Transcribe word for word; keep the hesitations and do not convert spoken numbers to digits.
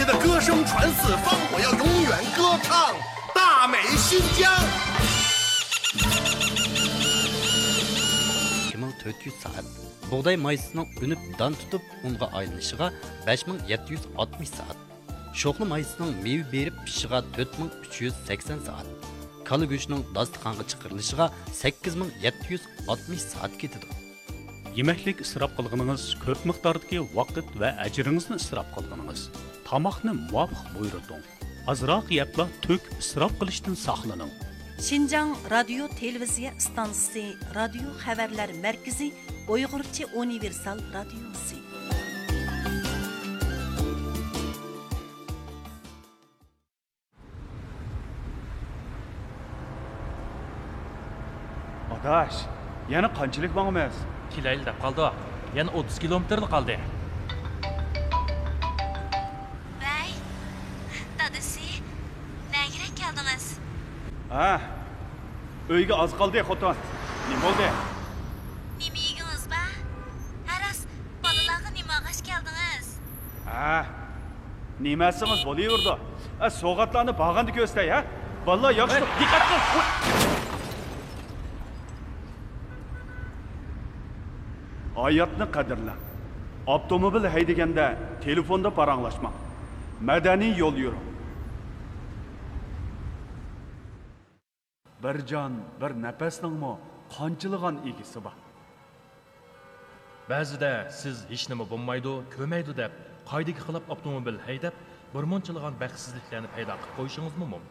切的歌声传四方，我要永远歌唱大美新疆。 ikki ming to'rt yuz soat. Buğday mayısının ünüp dan tutup unga aylanışıga besh ming yetti yuz oltmish soat. Sho'xli mayısının meyve berib pishishiga to'rt ming uch yuz sakson soat. Kala go'shtining dasturxonga chiqarilishiga sakkiz ming yetti yuz oltmish soat ketadi. Yemeklik israf qilganingiz, ko'p miqdordagi vaqt va ajringizni israf qilganingiz. Tamoqni muvofiq buyurting. Azroq yebla to'k israf qilishdan saqlaning. Şinjan Radyo Televiziya Stansiyasi, Radio Xabarlar Markazi, Uyg'urcha Universal Radiosi. Adaş, yana qanchalik boramiz? Kilayli deb qoldi. Yana o'ttiz kilometrli qoldi. Bey, dadasi, nega keldingiz? Ha. Uyga oz qoldi, xotin. Nima bo'ldi? Nima yedingiz ba? Haras, bolalarga nima g'ash keldingiz? Ha. Nimasingiz bo'laverdi? A, so'g'atlarni bag'anda ko'stay, ha? Vallahi yaxshi, diqqat qil. Hayatni qadrla. Avtomobil haydaganda telefonda paranglashma. Madaniy yo'l yuring. Bir jon, bir nafasningmi qanchilgan egisi bor. Ba'zida siz hech nima bo'lmaydi, ko'maydi deb, qoidaga xilop avtomobil haydab, bir munchilgan baxtsizliklarni paydo qilib qo'yishingiz mumkin.